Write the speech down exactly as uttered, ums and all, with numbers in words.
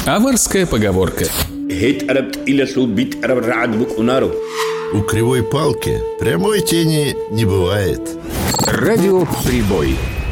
Аварская поговорка. У кривой палки прямой тени не бывает. Радио «Прибой».